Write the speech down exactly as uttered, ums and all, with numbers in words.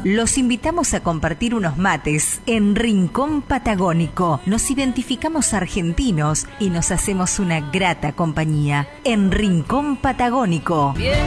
Los invitamos a compartir unos mates en Rincón Patagónico. Nos identificamos argentinos y nos hacemos una grata compañía en Rincón Patagónico.